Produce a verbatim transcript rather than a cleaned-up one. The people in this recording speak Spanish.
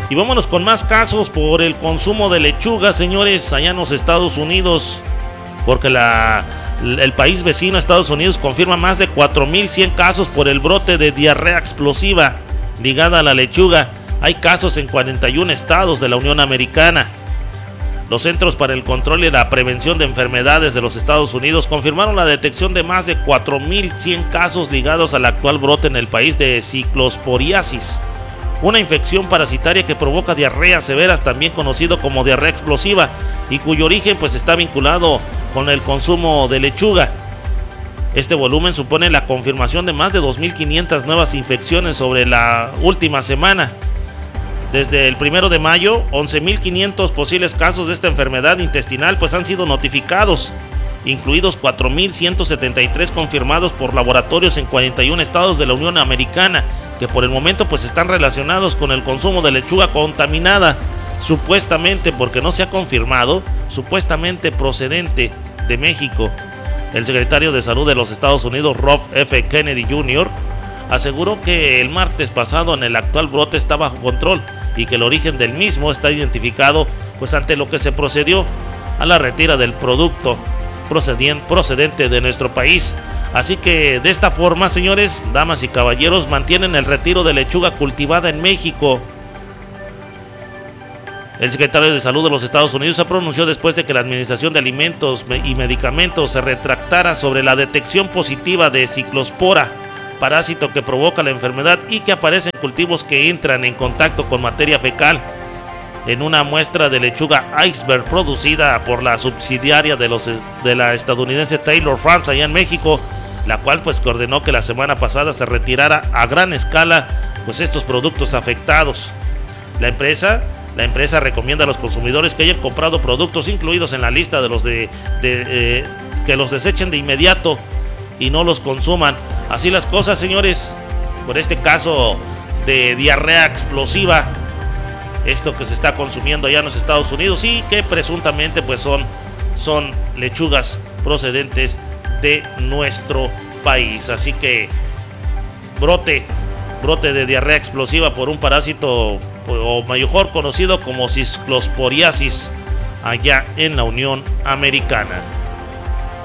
Y vámonos con más casos por el consumo de lechuga, señores, allá en los Estados Unidos, porque la, el país vecino, Estados Unidos, confirma más de cuatro mil cien casos por el brote de diarrea explosiva ligada a la lechuga. Hay casos en cuarenta y un estados de la Unión Americana. Los Centros para el Control y la Prevención de Enfermedades de los Estados Unidos confirmaron la detección de más de cuatro mil cien casos ligados al actual brote en el país de ciclosporiasis, una infección parasitaria que provoca diarreas severas, también conocido como diarrea explosiva, y cuyo origen pues está vinculado con el consumo de lechuga. Este volumen supone la confirmación de más de dos mil quinientas nuevas infecciones sobre la última semana. Desde el primero de mayo, once mil quinientos posibles casos de esta enfermedad intestinal pues han sido notificados, incluidos cuatro mil ciento setenta y tres confirmados por laboratorios en cuarenta y un estados de la Unión Americana, que por el momento pues están relacionados con el consumo de lechuga contaminada, supuestamente, porque no se ha confirmado, supuestamente procedente de México. El secretario de Salud de los Estados Unidos, Rob F. Kennedy junior, aseguró que el martes pasado en el actual brote está bajo control y que el origen del mismo está identificado, pues ante lo que se procedió a la retirada del producto procedente de nuestro país. Así que de esta forma, señores, damas y caballeros, mantienen el retiro de lechuga cultivada en México. El secretario de Salud de los Estados Unidos se pronunció después de que la Administración de Alimentos y Medicamentos se retractara sobre la detección positiva de ciclospora, parásito que provoca la enfermedad y que aparece en cultivos que entran en contacto con materia fecal en una muestra de lechuga iceberg producida por la subsidiaria de, los, de la estadounidense Taylor Farms allá en México, la cual pues que ordenó que la semana pasada se retirara a gran escala pues estos productos afectados. La empresa, la empresa recomienda a los consumidores que hayan comprado productos incluidos en la lista de los de, de eh, que los desechen de inmediato y no los consuman. Así las cosas, señores, por este caso de diarrea explosiva, esto que se está consumiendo allá en los Estados Unidos y que presuntamente pues son, son lechugas procedentes de nuestro país. Así que brote, brote de diarrea explosiva por un parásito, o mejor conocido como ciclosporiasis, allá en la Unión Americana.